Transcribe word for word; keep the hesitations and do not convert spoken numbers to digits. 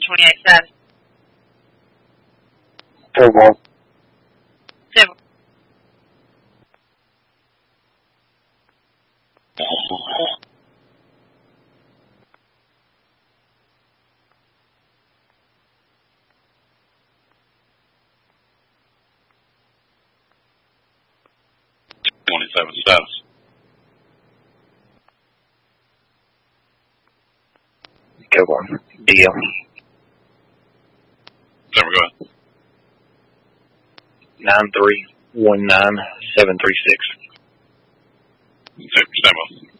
twenty-eight cents. Table. Table. Twenty-seven cents. Good one. Deal. There we go. Nine three one nine seven three six. Stand by.